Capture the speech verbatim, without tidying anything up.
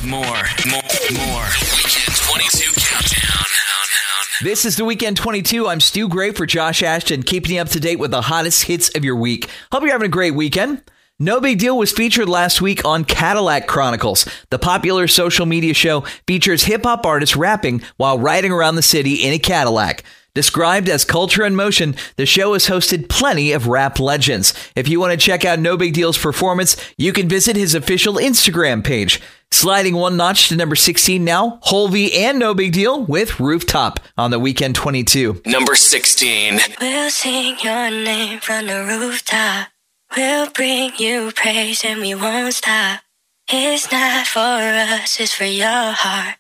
with more, more, more. Weekend twenty-two Countdown. This is the Weekend twenty-two. I'm Stu Gray for Josh Ashton, keeping you up to date with the hottest hits of your week. Hope you're having a great weekend. No Big Deal was featured last week on Cadillac Chronicles. The popular social media show features hip-hop artists rapping while riding around the city in a Cadillac. Described as culture in motion, the show has hosted plenty of rap legends. If you want to check out No Big Deal's performance, you can visit his official Instagram page. Sliding one notch to number sixteen now, Holvey and No Big Deal with Rooftop on the Weekend twenty-two. Number sixteen. We'll sing your name from the rooftop. We'll bring you praise and we won't stop. It's not for us, it's for your heart.